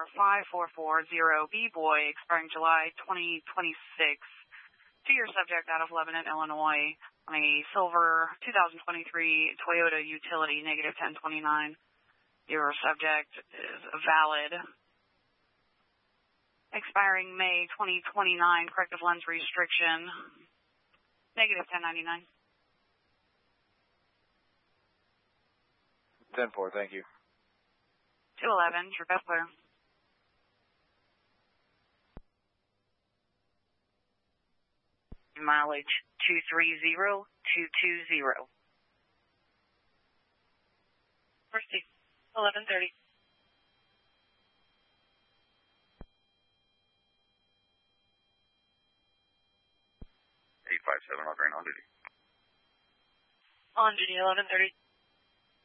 R5440B-Boy, expiring July 2026, to your subject out of Lebanon, Illinois, on a silver 2023 Toyota Utility, negative 1029. Your subject is valid. Expiring May 2029, corrective lens restriction, negative 1099. 10-4, thank you. 211, true best clear. Mileage 230220. Proceed. 1130. 857, I'll drain on duty. On duty, 1130.